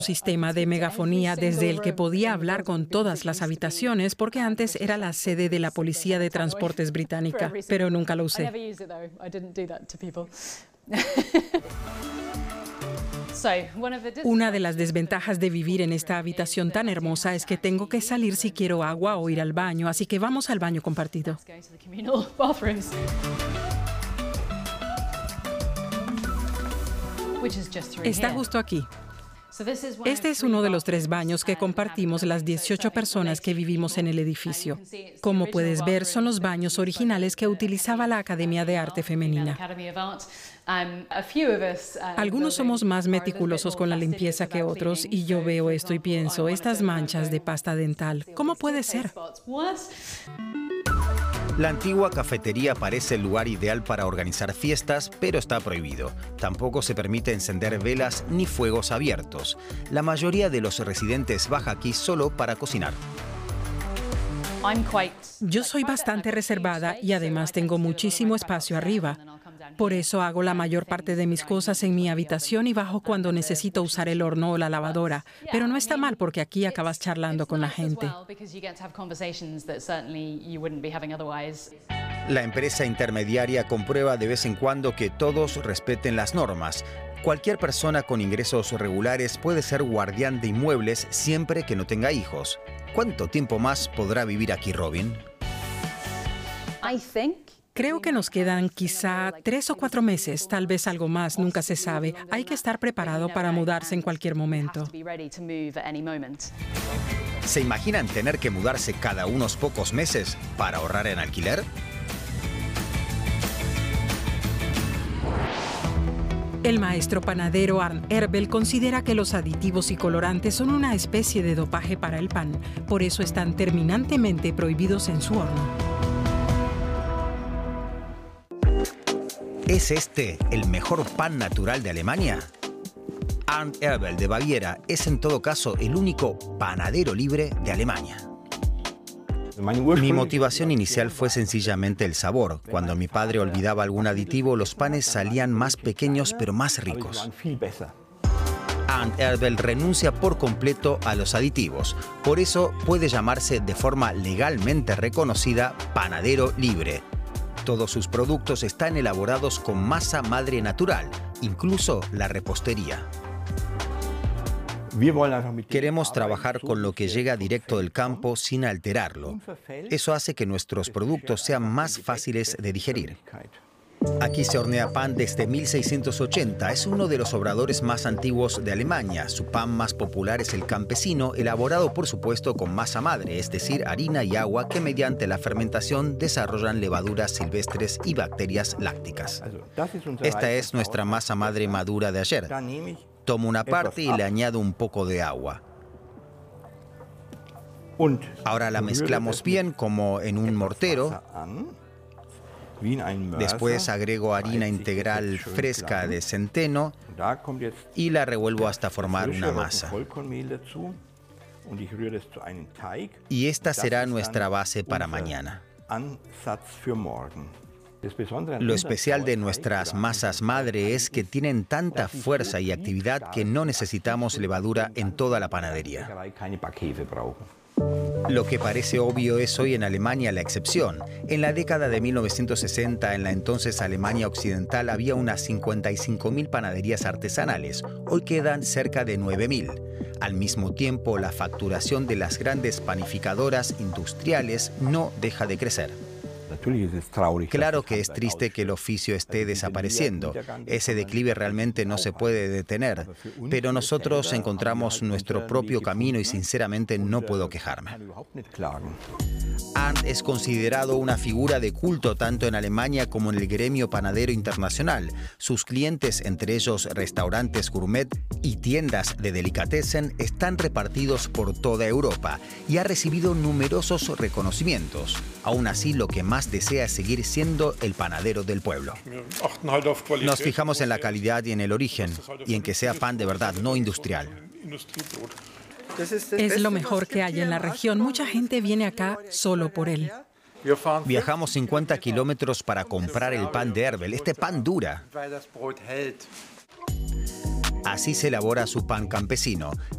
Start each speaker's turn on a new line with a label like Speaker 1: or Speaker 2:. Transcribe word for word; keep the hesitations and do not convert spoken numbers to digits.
Speaker 1: sistema de megafonía desde el que podía hablar con todas las habitaciones porque antes era la sede de la Policía de Transportes británica, pero nunca lo usé. Una de las desventajas de vivir en esta habitación tan hermosa es que tengo que salir si quiero agua o ir al baño, así que vamos al baño compartido. Está justo aquí. Este es uno de los tres baños que compartimos las dieciocho personas que vivimos en el edificio. Como puedes ver, son los baños originales que utilizaba la Academia de Arte Femenina. Algunos somos más meticulosos con la limpieza que otros, y yo veo esto y pienso, estas manchas de pasta dental, ¿cómo puede ser?
Speaker 2: La antigua cafetería parece el lugar ideal para organizar fiestas, pero está prohibido. Tampoco se permite encender velas ni fuegos abiertos. La mayoría de los residentes baja aquí solo para cocinar.
Speaker 1: Yo soy bastante reservada y además tengo muchísimo espacio arriba. Por eso hago la mayor parte de mis cosas en mi habitación y bajo cuando necesito usar el horno o la lavadora. Pero no está mal porque aquí acabas charlando con la gente.
Speaker 2: La empresa intermediaria comprueba de vez en cuando que todos respeten las normas. Cualquier persona con ingresos regulares puede ser guardián de inmuebles siempre que no tenga hijos. ¿Cuánto tiempo más podrá vivir aquí Robin?
Speaker 1: Creo que nos quedan quizá tres o cuatro meses, tal vez algo más, nunca se sabe. Hay que estar preparado para mudarse en cualquier momento.
Speaker 2: ¿Se imaginan tener que mudarse cada unos pocos meses para ahorrar en alquiler?
Speaker 1: El maestro panadero Arnd Erbel considera que los aditivos y colorantes son una especie de dopaje para el pan. Por eso están terminantemente prohibidos en su horno.
Speaker 2: ¿Es este el mejor pan natural de Alemania? Arnd Erbel de Baviera es en todo caso el único panadero libre de Alemania. Mi motivación inicial fue sencillamente el sabor. Cuando mi padre olvidaba algún aditivo, los panes salían más pequeños pero más ricos. Arnd Erbel renuncia por completo a los aditivos. Por eso puede llamarse de forma legalmente reconocida panadero libre. Todos sus productos están elaborados con masa madre natural, incluso la repostería. Queremos trabajar con lo que llega directo del campo sin alterarlo. Eso hace que nuestros productos sean más fáciles de digerir. Aquí se hornea pan desde mil seiscientos ochenta. Es uno de los obradores más antiguos de Alemania. Su pan más popular es el campesino, elaborado por supuesto con masa madre, es decir, harina y agua que mediante la fermentación desarrollan levaduras silvestres y bacterias lácticas. Esta es nuestra masa madre madura de ayer. Tomo una parte y le añado un poco de agua. Ahora la mezclamos bien como en un mortero. Después agrego harina integral fresca de centeno y la revuelvo hasta formar una masa. Y esta será nuestra base para mañana. Lo especial de nuestras masas madre es que tienen tanta fuerza y actividad que no necesitamos levadura en toda la panadería. Lo que parece obvio es hoy en Alemania la excepción. En la década de mil novecientos sesenta, en la entonces Alemania Occidental, había unas cincuenta y cinco mil panaderías artesanales. Hoy quedan cerca de nueve mil. Al mismo tiempo, la facturación de las grandes panificadoras industriales no deja de crecer. Claro que es triste que el oficio esté desapareciendo. Ese declive realmente no se puede detener. Pero nosotros encontramos nuestro propio camino y sinceramente no puedo quejarme. Arnd es considerado una figura de culto tanto en Alemania como en el gremio panadero internacional. Sus clientes, entre ellos restaurantes gourmet y tiendas de delicatessen, están repartidos por toda Europa y ha recibido numerosos reconocimientos. Aún así, lo que más desea es seguir siendo el panadero del pueblo. Nos fijamos en la calidad y en el origen, y en que sea pan de verdad, no industrial.
Speaker 1: Es lo mejor que hay en la región. Mucha gente viene acá solo por él.
Speaker 2: Viajamos cincuenta kilómetros para comprar el pan de Erbel. Este pan dura. Así se elabora su pan campesino.